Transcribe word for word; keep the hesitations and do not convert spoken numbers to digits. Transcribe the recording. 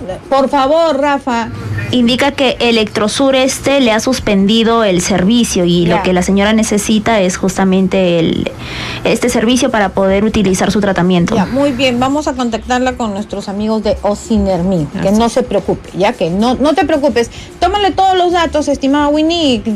por favor, Rafa. Indica que Electrosur este le ha suspendido el servicio y Ya. lo que la señora necesita es justamente el este servicio para poder utilizar su tratamiento. Ya, muy bien, vamos a contactarla con nuestros amigos de Ocinermin, que no se preocupe, ya que no, no te preocupes. Tómale todos los datos, estimada Winnie.